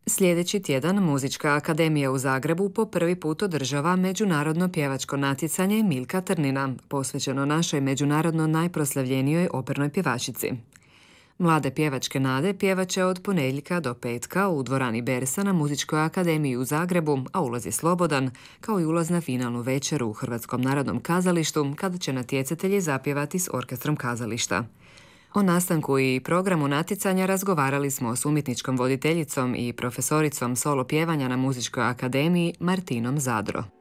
Sljedeći tjedan Muzička akademija u Zagrebu po prvi put održava međunarodno pjevačko natjecanje Milka Trnina, posvećeno našoj međunarodno najproslavljenijoj opernoj pjevačici. Mlade pjevačke nade pjevat će od ponedjeljka do petka u dvorani Bersa na Muzičkoj akademiji u Zagrebu, a ulaz je slobodan, kao i ulaz na finalnu večeru u Hrvatskom narodnom kazalištu, kada će natjecatelji zapjevati s orkestrom kazališta. O nastanku i programu natjecanja razgovarali smo s umjetničkom voditeljicom i profesoricom solo pjevanja na Muzičkoj akademiji Martinom Zadro.